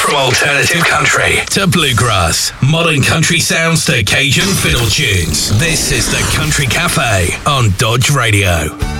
From alternative country to bluegrass, modern country sounds to Cajun fiddle tunes. This is the Country Cafe on Dodge Radio.